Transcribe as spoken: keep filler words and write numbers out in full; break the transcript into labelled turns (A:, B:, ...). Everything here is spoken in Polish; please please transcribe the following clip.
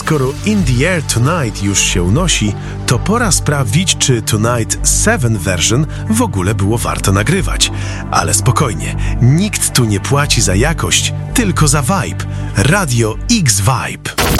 A: skoro In the Air Tonight już się unosi, to pora sprawdzić, czy Tonight siedem version w ogóle było warto nagrywać. Ale spokojnie, nikt tu nie płaci za jakość, tylko za vibe. Radio X Vibe.